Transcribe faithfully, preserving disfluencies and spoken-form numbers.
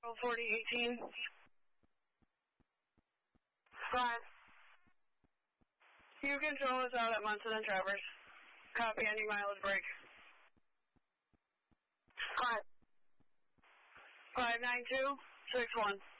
forty eighteen. Five. You control us out at Munson and Travers. Copy any mileage break. Five. Five nine two six one.